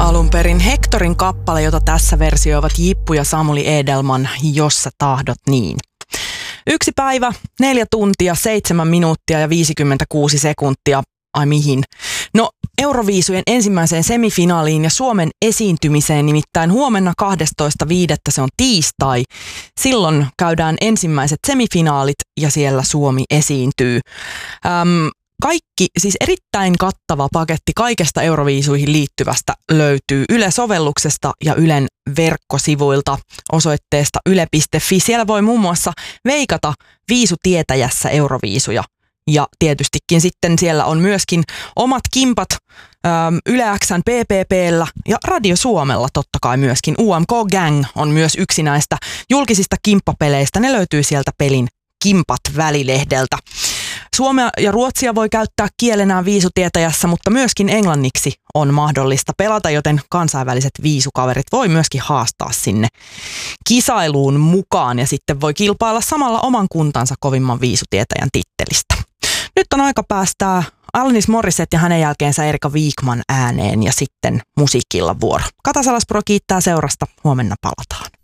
alun perin Hectorin kappale, jota tässä versioivat Jippu ja Samuli Edelman, Jos sä tahdot niin. 1 päivä, 4 tuntia, 7 minuuttia ja 56 sekuntia. Ai mihin? No, Euroviisujen ensimmäiseen semifinaaliin ja Suomen esiintymiseen nimittäin huomenna 12.5. se on tiistai. Silloin käydään ensimmäiset semifinaalit ja siellä Suomi esiintyy. Kaikki, siis erittäin kattava paketti kaikesta Euroviisuihin liittyvästä löytyy Yle-sovelluksesta ja Ylen verkkosivuilta osoitteesta yle.fi. Siellä voi muun muassa veikata viisutietäjässä Euroviisuja. Ja tietystikin sitten siellä on myöskin omat kimpat Yle X:n PPP:llä ja Radio Suomella totta kai myöskin. UMK Gang on myös yksi näistä julkisista kimppapeleistä. Ne löytyy sieltä pelin Kimpat -välilehdeltä. Suomea ja ruotsia voi käyttää kielenään viisutietäjässä, mutta myöskin englanniksi on mahdollista pelata, joten kansainväliset viisukaverit voi myöskin haastaa sinne kisailuun mukaan ja sitten voi kilpailla samalla oman kuntansa kovimman viisutietäjän tittelistä. Nyt on aika päästää Alanis Morissette ja hänen jälkeensä Erika Wigman ääneen ja sitten musiikilla vuoro. Kata Salaspuro kiittää seurasta. Huomenna palataan.